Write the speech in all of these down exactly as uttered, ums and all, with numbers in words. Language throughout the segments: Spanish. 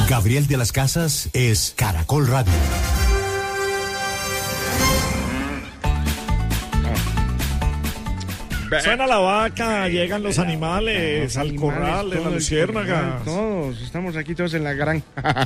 Gabriel de las Casas es Caracol Radio. Suena la vaca, llegan los animales, los al animales, corral de la luciérnaga. Todos, estamos aquí todos en la granja.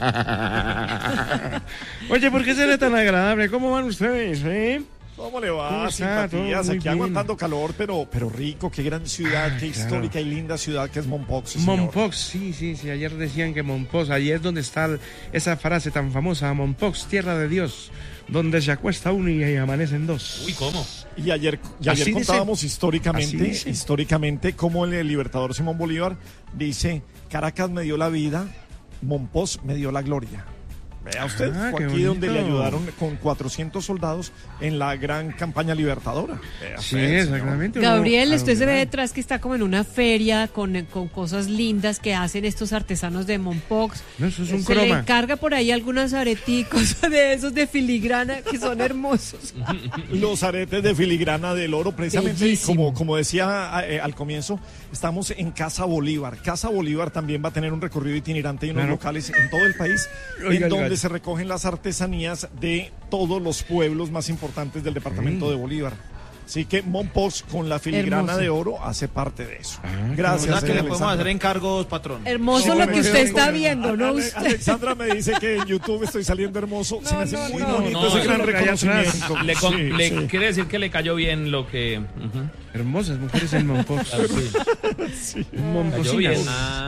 Oye, ¿por qué será tan agradable? ¿Cómo van ustedes, eh? ¿Cómo le va? Simpatías, aquí bien. Aguantando calor, pero, pero rico. Qué gran ciudad, ah, qué claro. histórica y linda ciudad que es Mompox. Sí, Mompox, sí, sí, sí. Ayer decían que Mompox, allí es donde está esa frase tan famosa, Mompox, tierra de Dios, donde se acuesta uno y amanecen dos. Uy, ¿cómo? Y ayer, y ayer contábamos dice, históricamente, históricamente cómo el libertador Simón Bolívar dice: Caracas me dio la vida, Mompox me dio la gloria. Vea usted, ah, fue aquí bonito. Donde le ayudaron con cuatrocientos soldados en la gran campaña libertadora. Vea sí, usted, exactamente. Gabriel, no, usted se ve detrás que está como en una feria con, con cosas lindas que hacen estos artesanos de Mompox. No, eso es un se croma. Le encarga por ahí algunos areticos de esos de filigrana que son hermosos. Los aretes de filigrana del oro, precisamente como, como decía eh, al comienzo, estamos en Casa Bolívar. Casa Bolívar también va a tener un recorrido itinerante y unos claro. locales en todo el país. Oiga, en donde se recogen las artesanías de todos los pueblos más importantes del departamento mm. de Bolívar. Así que Mompox con la filigrana Hermoso. De oro hace parte de eso. Ah, gracias. Que le podemos hacer encargos, patrón. Hermoso no, lo que usted está con... viendo, ¿no? Ale... Alexandra me dice que en YouTube estoy saliendo hermoso. No, Se me hace no, muy no, bonito no, ese no, gran no, reconocimiento. Le, con, sí, le sí. quiere decir que le cayó bien lo que... Uh-huh. Hermosas mujeres en Mompox. Claro, sí. sí. Momposinas.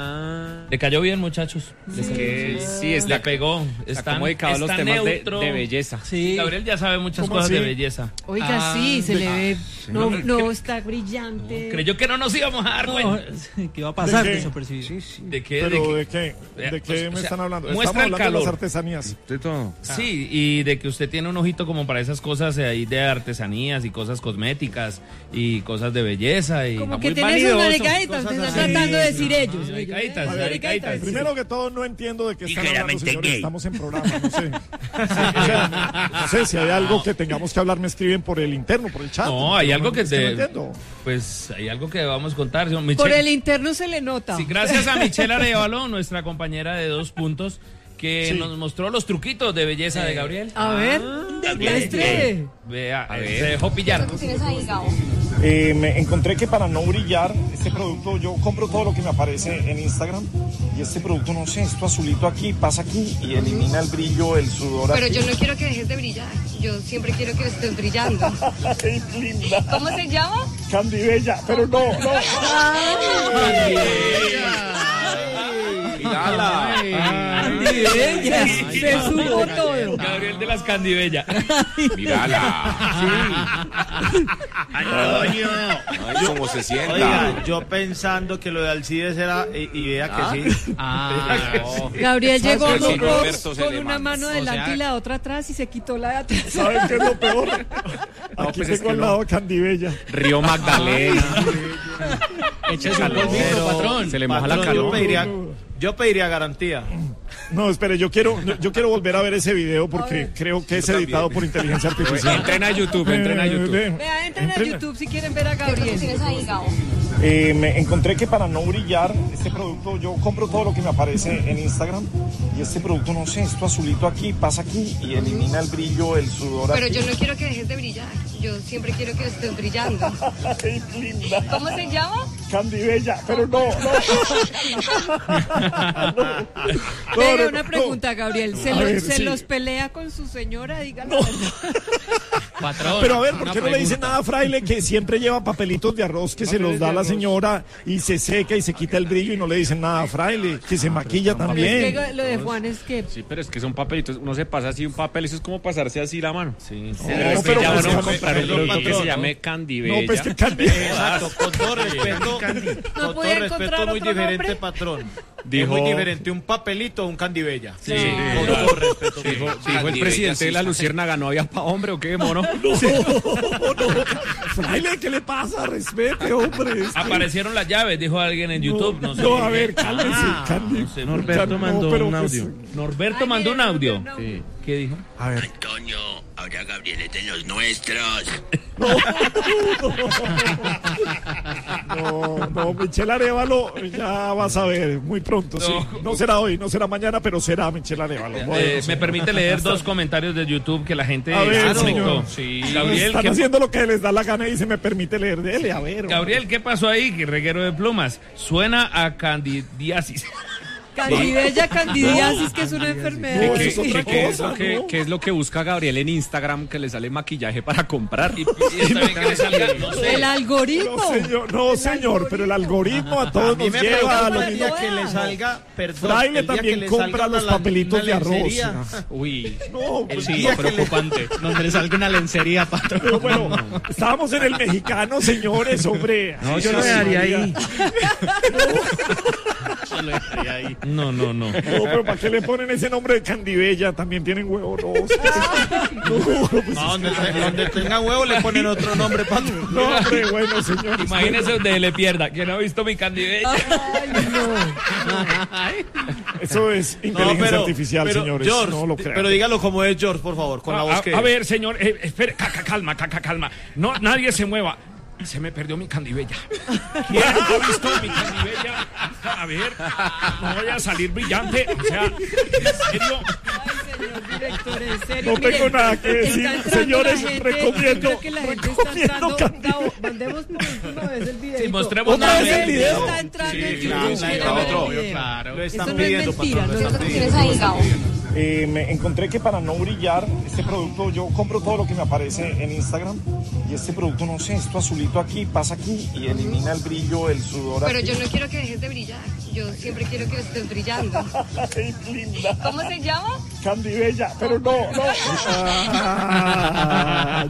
Ah, le cayó bien, muchachos. Sí, es que sí, está, le pegó. Está Están, como dedicado a los temas de, de belleza. Sí. Gabriel ya sabe muchas cosas así? de belleza. Oiga, ah, sí, se de, le ve. sí, no, no, no cre- está brillante. No, creyó que no nos íbamos a dar cuenta. No, ¿qué iba a pasar? ¿De qué? Sí, sí. ¿De qué? ¿Pero ¿De de qué? ¿De qué, ¿De qué o me sea, están hablando? muestra Estamos el hablando calor. de las artesanías. De todo. Sí, y de que usted tiene un ojito como para esas cosas ahí de artesanías y cosas cosméticas y cosas de belleza. Y como que tiene sus maricaditas, me están tratando de decir ellos. Maricaditas, ellos. maricaditas. Primero que todo, no entiendo de qué están hablando, señores. Gay. Estamos en programa, no sé. O sea, no sé si hay algo que tengamos que hablar, me escriben por el interno, por el chat. No, hay algo que te... No entiendo. Pues hay algo que vamos a contar. Michelle, Por el interno se le nota. sí, gracias a Michelle Arevalo, nuestra compañera de Dos Puntos, que Sí. nos mostró los truquitos de belleza de Gabriel. A ver, demuestre. Vea, eh, se dejó pillar. ¿Tienes ahí, Gabo? Eh, me encontré que para no brillar, este producto, yo compro todo lo que me aparece en Instagram y este producto, no sé, esto azulito aquí, pasa aquí y elimina el brillo, el sudor. Pero aquí. yo no quiero que dejes de brillar. Yo siempre quiero que estés brillando. ¡Qué linda! ¿Cómo se llama? Candy Bella, pero no, no. Mírala. Bella, se supo todo. Gabriel de las Candibella. Mírala. Antonio. Ay, cómo se sienta. Oiga, yo pensando que lo de Alcides era, y, y vea que sí. Ah, no. Gabriel llegó a que sí, Mompox Roberto se con le una manda. mano O adelante sea- y la otra atrás y se quitó la de atrás. ¿Sabes qué es lo peor? No, Aquí pues es tengo que al no. lado Candy Bella. Río Magdalena. Échese un polvito, patrón. Se le moja la Patrón, yo calor. pediría, yo pediría garantía. No, espere, yo quiero, yo quiero volver a ver ese video porque creo que es editado por inteligencia artificial. Entren a YouTube, entren a YouTube. Eh, Vea, entren a entren- YouTube si quieren ver a ¿Qué Gabriel. tienes ahí, Gabo? Eh, me encontré que para no brillar, este producto, yo compro todo lo que me aparece en Instagram y este producto, no sé, esto azulito aquí, pasa aquí y elimina el brillo, el sudor. Pero aquí. yo no quiero que dejes de brillar. Yo siempre quiero que estés brillando. ¡Qué linda! ¿Cómo se llama? Candy Bella, pero no, no. No, Venga, no, una no. pregunta, Gabriel. ¿Se, A lo- ver, se sí. los pelea con su señora? Díganlo. Patrón. Pero a ver, ¿por una qué no le dicen pregunta. nada a Fraile que siempre lleva papelitos de arroz que se los da a la señora y se seca y se quita el brillo y no le dicen nada a Fraile, que se maquilla Es que también? lo de Juan es que Sí, pero es que son papelitos. Uno se pasa así un papel, eso es como pasarse así la mano. Sí. Pero es que pero ya pues, uno Candy- comprar un perdón, producto que patrón, se ¿no? llame Candy No, pues que Bella. Candy. Exacto, con todo respeto, con todo podía respeto encontrar muy otro diferente, nombre. patrón. Dijo- Es muy diferente un papelito a un candibella. Sí. Con todo respeto. Dijo, dijo el Candy presidente Bella, de la sí. Luciérnaga, ¿no había pa' hombre o qué, mono? Fraile, ¿qué le pasa? Respete, hombre. Es que- Aparecieron las llaves, dijo alguien en YouTube. No, sé No, por a qué. ver, cálmese, Ah, Candy. no sé, Norberto No, mandó pero un que audio. sí. Norberto Ay, mandó un mira, audio. mandó un audio. Sí. ¿Qué dijo? A ver. Antonio, ahora Gabriel es de los nuestros. No, no, Michelle Arevalo, ya vas a ver, muy pronto. pronto, sí. No. No será hoy, no será mañana, pero será, Michelle Arevalo. Bueno, Eh, sí. me permite leer dos comentarios de YouTube que la gente A ver, se señor. conectó. Sí. Gabriel, Están ¿qué, haciendo lo que les da la gana y se me permite leer. Dele, a ver. Gabriel, ¿qué pasó ahí? Que reguero de plumas. Suena a candidiasis. Candidella, candidiasis, que es una enfermedad. No, ¿Qué, eso es qué- otra qué es cosa, lo que, ¿no? qué es lo que busca Gabriel en Instagram que le sale maquillaje para comprar? Y, y está bien que le salga, no sé. El algoritmo. No, señor, no, señor, pero el algoritmo a todos A mí nos me lleva a preocupa lo el mismo. día que le salga, perdón, Fraile el día también que le compra salga los una lan- papelitos una de arroz. lencería. Uy, No, pues, sí, día que le- preocupante. Donde le salga una lencería, patrón. pero bueno, estábamos en el mexicano, señores, hombre. No, yo lo dejaría ahí. Yo lo dejaría ahí. No, no, no. No, pero ¿para qué le ponen ese nombre de Candibella? También tienen huevo, no. No, pues, No, donde, donde tenga huevo le ponen otro nombre, patrón. no, hombre, bueno, señor. Imagínese donde le pierda. ¿Quién ha visto mi candidella? Eso es No, inteligencia pero, artificial, pero, señores. George, no lo crean. pero dígalo como es George, por favor, con la voz A, que a es. ver, señor, eh, espere, ca- ca- calma, ca- ca- calma. No, nadie se mueva. Se me perdió mi candibella. ¿Quién ha visto mi candibella? A ver, no voy a salir brillante. O sea, en serio. Ay, señor director, en serio. No tengo mire, nada que está decir, entrando señores, la gente, recomiendo- creo que la gente está recomiendo entrando. Candibella. Gabo, mandemos por última vez el video. Sí, mostremos ¿Otra una vez el vez. video? Está entrando en claro, YouTube, sí, quieren claro, ver el obvio, video. claro. Lo están Eso no es pidiendo, mentira, patrón, lo no están es- pidiendo. ahí, Gabo? Eh, me encontré que para no brillar, este producto, yo compro todo lo que me aparece en Instagram y este producto, no sé, esto azulito aquí, pasa aquí y elimina el brillo, el sudor. Pero aquí. yo no quiero que dejes de brillar. Yo siempre quiero que estés brillando. Ay, linda. ¿Cómo se llama? Candibella, pero no, no. Ah,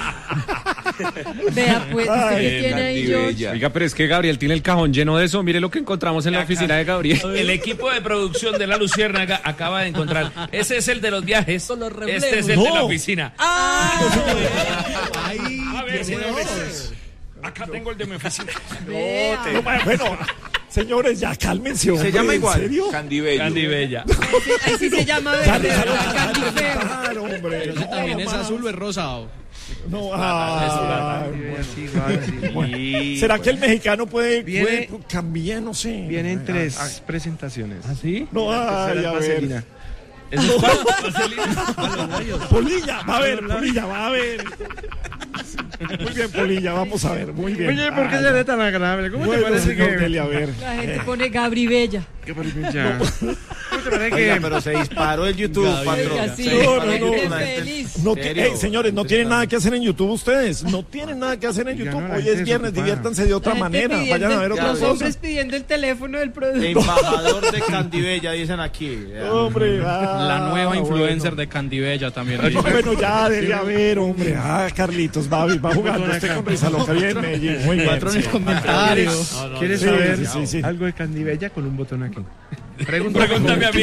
Vea, pues, ¿usted Ay, qué tiene ahí, George? Oiga, pero es que Gabriel tiene el cajón lleno de eso. Mire lo que encontramos en la oficina de Gabriel. El equipo de producción de La Luciérnaga acaba de encontrar. Ese es el de los viajes. Este es el de la No. oficina. A ver, señores. Acá tengo el de mi oficina. Vea. no, bueno, señores, ya cálmense, hombre. Se llama ¿en igual. serio? Candibella. Ahí sí se llama Ya verde, dejaron ¿verdad? de Candifeo. cantar, hombre. Pero ese también No, es más. azul o es rosado. No, ah, Así, así. ¿será que el mexicano puede, Viene- puede cambiar? No sé. Vienen tres presentaciones. ¿Ah, sí? No, ay, Tercera a es ver. vaselina. ¿Eso es cuál? Vaselina. Polilla, va a ver, Polilla, va a ver. Muy bien, Polilla, vamos a ver, muy bien. Oye, ¿por qué Ay, se ve tan agradable? ¿Cómo bueno, te parece señor que...? Dele, a ver. La gente pone Gabri Bella. ¿Qué ya? ¿Cómo te parece Oiga, que...? pero se disparó el YouTube, Gabriel. patrón. Oiga, sí, Se No, disparó no, el no. YouTube, gente la gente- feliz. No, ti- ¿Serio? ey, señores, no tienen nada que hacer en YouTube ustedes. No tienen nada que hacer en Ya YouTube. no, la Hoy gente es viernes, desocupada. diviértanse de otra La gente manera. pidiendo Vayan a ver el- otra Los cosa. hombres pidiendo el teléfono del productor. Embajador de Candibella, dicen aquí. Hombre, ah, La nueva influencer bueno. de Candibella también. Bueno, ya, debe haber, hombre. Ah, Carlitos, va, va jugando usted con Risa Loca. Bien, Medellín. Muy bien. Patrón en sí. comentarios. ¿Quieres Sí, saber sí, sí, sí. algo de Candibella con un botón aquí? Pregúntame, Pregúntame a mí.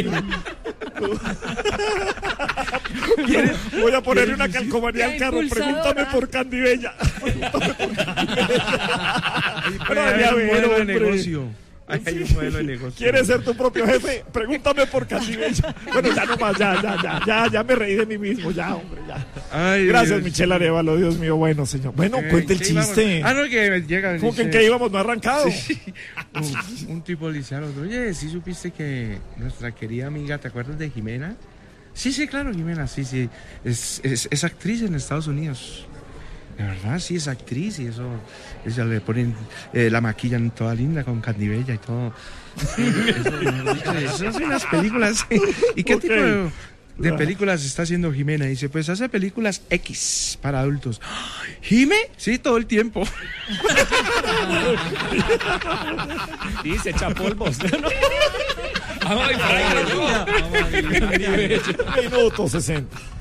Voy a ponerle una calcomanía al La carro. impulsadora. Pregúntame por Candibella. Pregúntame por Candibella. Pero Hay debe un haber, modelo de hombre. negocio. Ahí hay un modelo de negocio. ¿Quieres ser tu propio jefe? Pregúntame por Candibella. Bueno, ya nomás, ya, ya, ya, ya, ya me reí de mí mismo, ya, hombre, ya. Ay, Gracias, Dios. Michelle Arevalo, Dios mío, bueno, señor. Bueno, Eh, cuente el ¿qué íbamos? chiste. Ah, no, que llega. ¿Cómo que en dice- qué íbamos? ¿No ha arrancado? un, un tipo le dice al otro, oye, ¿sí supiste que nuestra querida amiga, ¿te acuerdas de Jimena? Sí, sí, claro, Jimena, sí, sí. Es, es, es actriz en Estados Unidos. De verdad, sí, es actriz y eso, eso le ponen, eh, la maquillan toda linda con Candibella y todo. Eso, eso son unas películas. ¿Y qué Ok. tipo de, de películas está haciendo Jimena? Dice, pues hace películas X para adultos. ¿Jime? Sí, todo el tiempo. Sí, se echa polvos. Ay, Frank, no. Minuto sesenta.